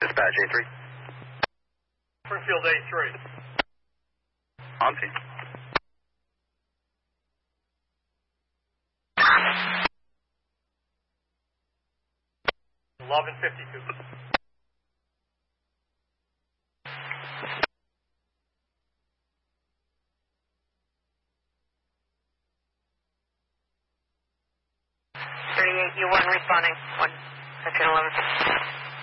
Dispatch A3. Springfield A3. On scene. Eleven 52. U1 responding. 1, 11.